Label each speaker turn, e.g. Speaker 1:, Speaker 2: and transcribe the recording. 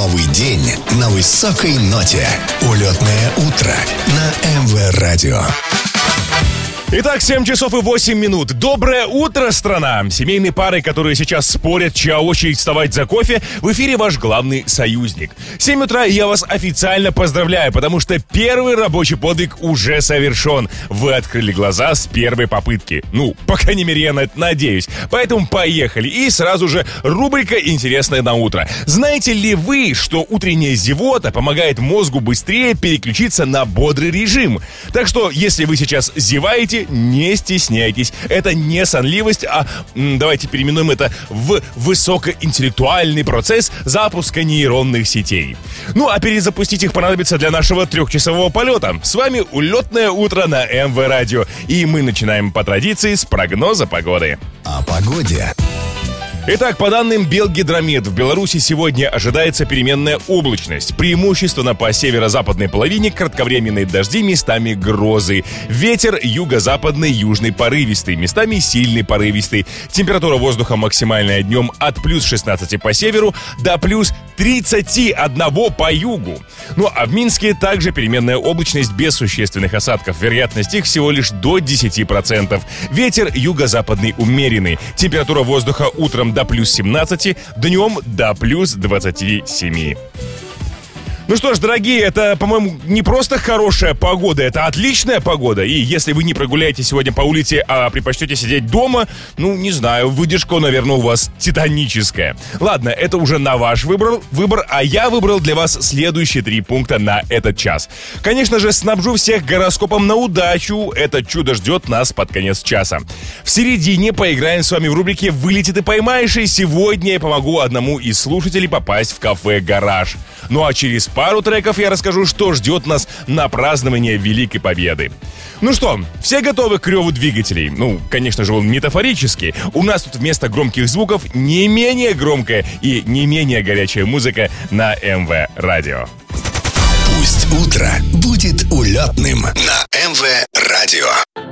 Speaker 1: Новый день на высокой ноте. Улетное утро на МВ-радио.
Speaker 2: Итак, 7 часов и 8 минут. Доброе утро, страна! Семейные пары, которые сейчас спорят, чья очередь вставать за кофе, в эфире ваш главный союзник. 7 утра я вас официально поздравляю, потому что первый рабочий подвиг уже совершен. Вы открыли глаза с первой попытки. Ну, по крайней мере, я на это надеюсь. Поэтому поехали. И сразу же рубрика «Интересное на утро». Знаете ли вы, что утренняя зевота помогает мозгу быстрее переключиться на бодрый режим? Так что, если вы сейчас зеваете, не стесняйтесь. Это не сонливость, а давайте переименуем это в высокоинтеллектуальный процесс запуска нейронных сетей. Ну, а перезапустить их понадобится для нашего 3-часового полета. С вами улетное утро на МВ-радио. И мы начинаем по традиции с прогноза погоды.
Speaker 1: О погоде.
Speaker 2: Итак, по данным Белгидромет, в Беларуси сегодня ожидается переменная облачность. Преимущественно по северо-западной половине кратковременные дожди, местами грозы. Ветер юго-западный, южный порывистый, местами сильный порывистый. Температура воздуха максимальная днем от плюс 16 по северу до плюс 31 по югу. Ну а в Минске также переменная облачность без существенных осадков. Вероятность их всего лишь до 10%. Ветер юго-западный умеренный. Температура воздуха утром до плюс 17, днем до плюс 27. Ну что ж, дорогие, это, по-моему, не просто хорошая погода, это отличная погода. И если вы не прогуляете сегодня по улице, а предпочтете сидеть дома, ну, не знаю, выдержка, наверное, у вас титаническая. Ладно, это уже на ваш выбор, а я выбрал для вас следующие 3 пункта на этот час. Конечно же, снабжу всех гороскопом на удачу. Это чудо ждет нас под конец часа. В середине поиграем с вами в рубрике «Вылетит и поймаешь», и сегодня я помогу одному из слушателей попасть в кафе «Гараж». Ну а через пару треков я расскажу, что ждет нас на празднование Великой Победы. Ну что, все готовы к реву двигателей? Ну, конечно же, он метафорический. У нас тут вместо громких звуков не менее громкая и не менее горячая музыка на МВ-радио.
Speaker 1: Пусть утро будет улетным на МВ-радио.